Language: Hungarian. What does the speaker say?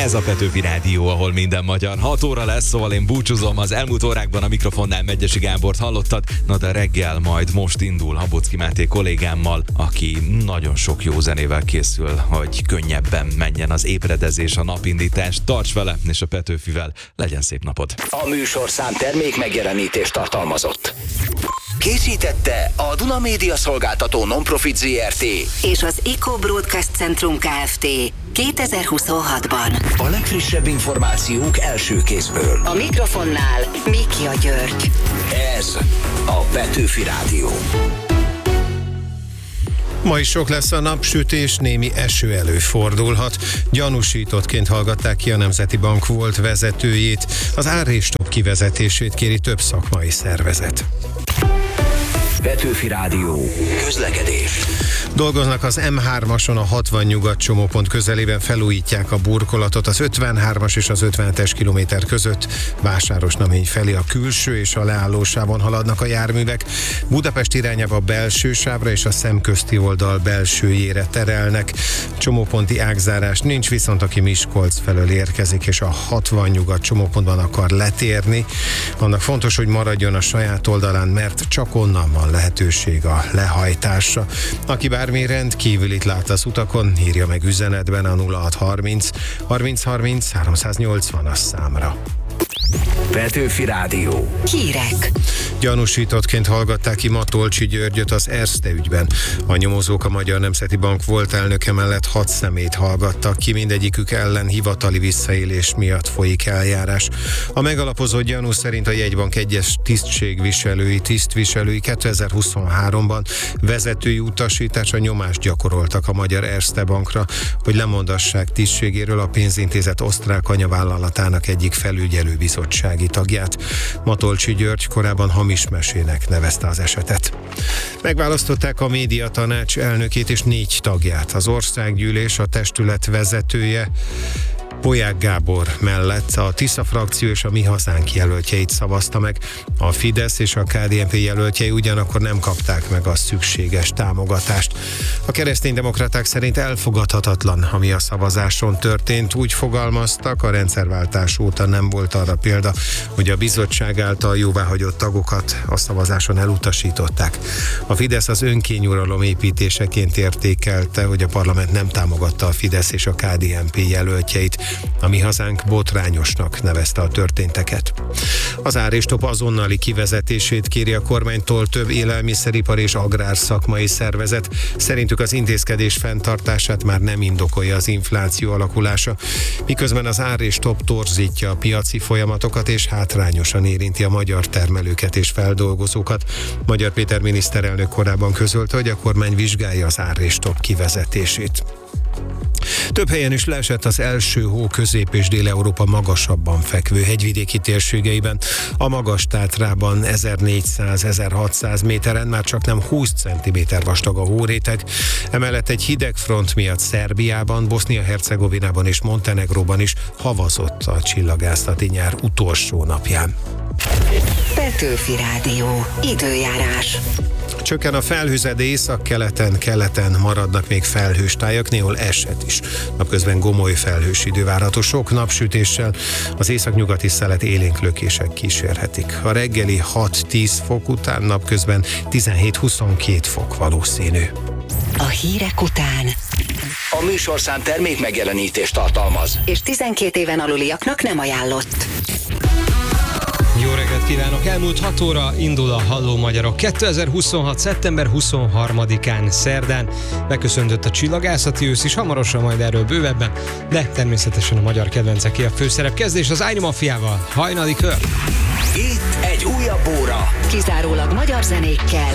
Ez a Petőfi Rádió, ahol minden magyar. 6 óra lesz, szóval én búcsúzom. Az elmúlt órákban a mikrofonnál Megyesi Gábort hallottad. Na de reggel majd most indul Habocki Máté kollégámmal, aki nagyon sok jó zenével készül, hogy könnyebben menjen az ébredezés, a napindítás. Tarts vele, és a Petőfivel legyen szép napod. A műsorszám termék megjelenítést tartalmazott. Készítette a Duna Média Szolgáltató Non-Profit Zrt. és az Eco Broadcast Centrum Kft. 2026-ban. A legfrissebb információk első kézből. A mikrofonnál Mikja György. Ez a Petőfi Rádió. Ma is sok lesz a napsütés, némi eső előfordulhat. Gyanúsítottként hallgatták ki a Nemzeti Bank volt vezetőjét. Az árrésstop kivezetését kéri több szakmai szervezet. Petőfi Rádió. Közlekedés. Dolgoznak az M3-ason, a 60 nyugat csomópont közelében, felújítják a burkolatot az 53-as és az 57-es kilométer között. Vásárosnamény felé a külső és a leállósávon haladnak a járművek. Budapest irányába a belső sávra és a szemközti oldal belsőjére terelnek. Csomóponti ágzárás nincs, viszont aki Miskolc felől érkezik és a 60 nyugat csomópontban akar letérni, annak fontos, hogy maradjon a saját oldalán, mert csak onnan van lehetőség a lehajtásra. Aki bármi rendkívülit lát az utakon, írja meg üzenetben a 0630 30 30 380-as számra. Petőfi Rádió. Hírek. Gyanúsítottként hallgatták ki Matolcsy Györgyöt az Erste ügyben. A nyomozók a Magyar Nemzeti Bank volt elnöke mellett 6 személyt hallgattak ki, mindegyikük ellen hivatali visszaélés miatt folyik eljárás. A megalapozott gyanú szerint a jegybank egyes tisztviselői 2023-ban vezetői utasításra nyomást gyakoroltak a Magyar Erste Bankra, hogy lemondassák tisztségéről a pénzintézet osztrák anyavállalatának egyik felügyelőbizottsági tagját. Matolcsy György korábban hamis mesének nevezte az esetet. Megválasztották a médiatanács elnökét és 4 tagját. Az országgyűlés, a testület vezetője Polyák Gábor mellett a Tisza frakció és a Mi Hazánk jelöltjeit szavazta meg. A Fidesz és a KDNP jelöltjei ugyanakkor nem kapták meg a szükséges támogatást. A kereszténydemokraták szerint elfogadhatatlan, ami a szavazáson történt. Úgy fogalmaztak, a rendszerváltás óta nem volt arra példa, hogy a bizottság által jóváhagyott tagokat a szavazáson elutasították. A Fidesz az önkényuralom építéseként értékelte, hogy a parlament nem támogatta a Fidesz és a KDNP jelöltjeit. A Mi Hazánk botrányosnak nevezte a történteket. Az árrésstop azonnali kivezetését kéri a kormánytól több élelmiszeripar és agrárszakmai szervezet. Szerintük az intézkedés fenntartását már nem indokolja az infláció alakulása, miközben az árrésstop torzítja a piaci folyamatokat és hátrányosan érinti a magyar termelőket és feldolgozókat. Magyar Péter miniszterelnök korábban közölte, hogy a kormány vizsgálja az árrésstop kivezetését. Több helyen is leesett az első hó Közép- és Dél-Európa magasabban fekvő hegyvidéki térségeiben. A Magas-Tátrában 1400-1600 méteren már csak nem 20 cm vastag a hóréteg. Emellett egy hideg front miatt Szerbiában, Bosznia-Hercegovinában és Montenegróban is havazott a csillagászati nyár utolsó napján. Petőfi Rádió. Időjárás. Csökken a felhőzet, északkeleten maradnak még felhős tájak, néhol eset is. Napközben gomoly felhős idő várható, sok napsütéssel, az északnyugati szelet élénk lökések kísérhetik. A reggeli 6-10 fok után napközben 17-22 fok valószínű. A hírek után. A műsorszám termék megjelenítést tartalmaz. És 12 éven aluliaknak nem ajánlott. Jó reggelt kívánok! Elmúlt 6 óra indul a Halló Magyarok. 2026. szeptember 23-án szerdán beköszöntött a csillagászati ősz is, hamarosan majd erről bővebben, de természetesen a magyar kedvenceké a főszerep. Kezdés az Ájni Mafiával, Hajnali kör. Itt egy újabb óra. Kizárólag magyar zenékkel,